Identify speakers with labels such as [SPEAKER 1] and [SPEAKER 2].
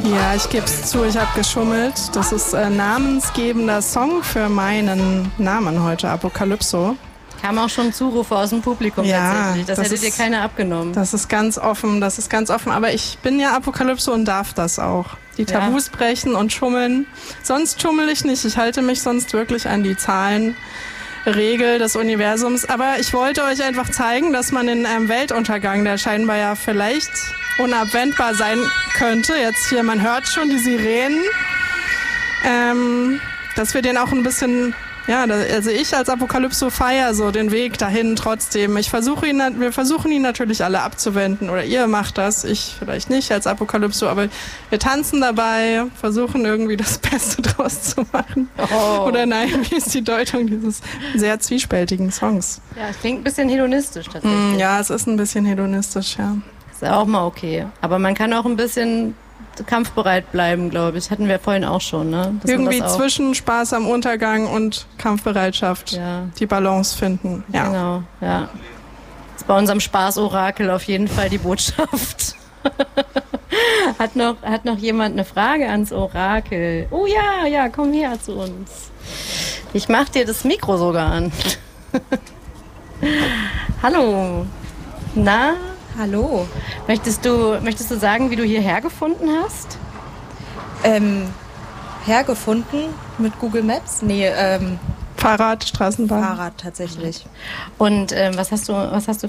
[SPEAKER 1] Ja, ich gebe es zu, ich habe geschummelt. Das ist ein namensgebender Song für meinen Namen heute, Apokalypso.
[SPEAKER 2] Kam auch schon Zurufe aus dem Publikum tatsächlich. Das hätte dir keiner abgenommen.
[SPEAKER 1] Das ist ganz offen. Aber ich bin ja Apokalypso und darf das auch. Die Tabus brechen und schummeln. Sonst schummel ich nicht. Ich halte mich sonst wirklich an die Zahlenregel des Universums. Aber ich wollte euch einfach zeigen, dass man in einem Weltuntergang, der scheinbar ja vielleicht unabwendbar sein könnte, jetzt hier, man hört schon die Sirenen, dass wir den auch ein bisschen, also ich als Apokalypso feiere so den Weg dahin trotzdem. Wir versuchen ihn natürlich alle abzuwenden, oder ihr macht das, ich vielleicht nicht als Apokalypso, aber wir tanzen dabei, versuchen irgendwie das Beste draus zu machen. Oh. Oder nein, wie ist die Deutung dieses sehr zwiespältigen Songs?
[SPEAKER 2] Ja, es klingt ein bisschen hedonistisch tatsächlich.
[SPEAKER 1] Ja, es ist ein bisschen hedonistisch, ja.
[SPEAKER 2] Ist auch mal okay. Aber man kann auch ein bisschen kampfbereit bleiben, glaube ich. Hatten wir vorhin auch schon, ne?
[SPEAKER 1] Irgendwie zwischen Spaß am Untergang und Kampfbereitschaft die Balance finden. Ja.
[SPEAKER 2] Genau, ja. Das ist bei unserem Spaß-Orakel auf jeden Fall die Botschaft. Hat noch jemand eine Frage ans Orakel? Oh ja, komm her zu uns. Ich mach dir das Mikro sogar an. Hallo. Na?
[SPEAKER 3] Hallo.
[SPEAKER 2] Möchtest du sagen, wie du hierher gefunden hast?
[SPEAKER 3] Hergefunden mit Google Maps? Nee,
[SPEAKER 1] Fahrrad, Straßenbahn.
[SPEAKER 3] Fahrrad tatsächlich.
[SPEAKER 2] Und was hast du